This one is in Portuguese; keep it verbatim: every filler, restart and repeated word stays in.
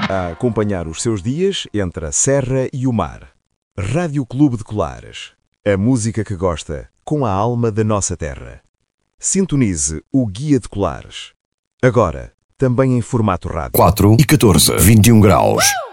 a acompanhar os seus dias entre a serra e o mar. Rádio Clube de Colares. A música que gosta, com a alma da nossa terra. Sintonize o Guia de Colares. Agora, também em formato rádio. quatro e catorze, vinte e um graus.